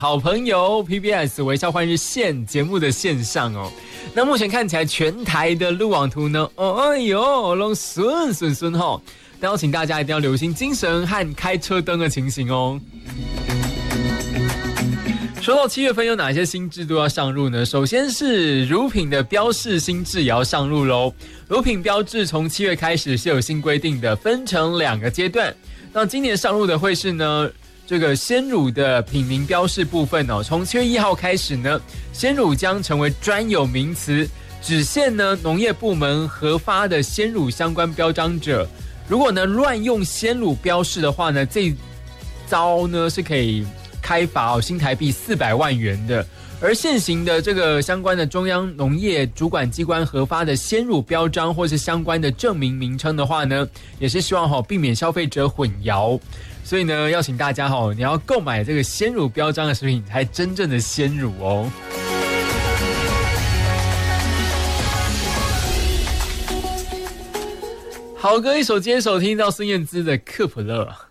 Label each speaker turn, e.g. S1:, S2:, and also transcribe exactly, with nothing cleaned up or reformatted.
S1: 好朋友 P B S 微笑换日线节目的线上哦，那目前看起来全台的路网图呢，哦哎呦，拢顺顺顺吼，但要请大家一定要留心精神和开车灯的情形哦。说到七月份有哪些新制度要上路呢？首先是乳品的标示新制也要上路喽。乳品标志从七月开始是有新规定的，分成两个阶段。那今年上路的会是呢？这个鲜乳的品名标示部分哦，从七月一号开始呢，鲜乳将成为专有名词，只限呢农业部门核发的鲜乳相关标章者。如果呢乱用鲜乳标示的话呢，这一招呢是可以开罚哦新台币四百万元的。而现行的这个相关的中央农业主管机关核发的鲜乳标章或是相关的证明名称的话呢，也是希望哈避免消费者混淆。所以呢，要请大家哈，你要购买这个鲜乳标章的食品，才真正的鲜乳哦。好歌一首接一首，听到孙燕姿的《克普勒》。